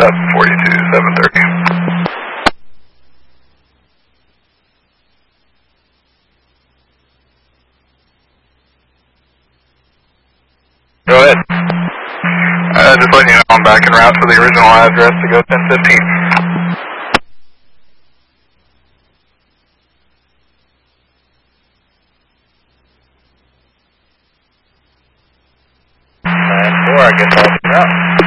up 42-730. Go ahead. Just letting you know I'm back en route to the original address to go 1015. I guess I'll